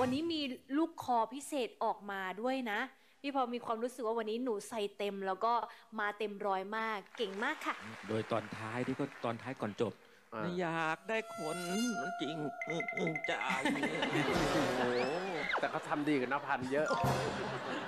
วันนี้มีลูกคอพิเศษออกมาด้วยนะพี่พอมีความรู้สึกว่าวันนี้หนูใส่เต็มแล้วก็มาเต็มร้อยมากเก่งมากค่ะโดยตอนท้ายที่ก็ตอนท้ายก่อนจบอยากได้คนจริงใจโอ้โหแต่เขาทำดีกับนภันเยอะ